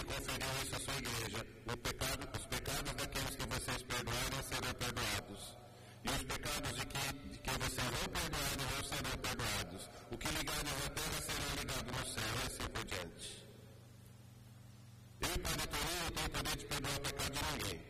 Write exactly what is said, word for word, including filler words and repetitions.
conferiu isso à sua igreja. O pecado, os pecados daqueles que vocês perdoaram serão perdoados. E os pecados de quem, de quem vocês não perdoaram não serão perdoados. O que ligados na terra será ligado no céu, e assim por diante. Eu, Padre Tonino, não tenho poder de perdoar o pecado de ninguém.